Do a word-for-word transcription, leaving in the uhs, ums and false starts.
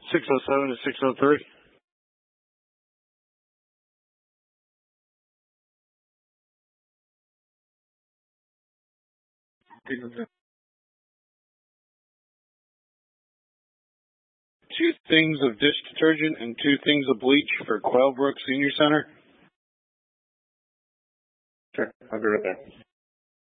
six oh seven to six oh three. Two things of dish detergent and two things of bleach for Quailbrook Senior Center. Sure, I'll be right there.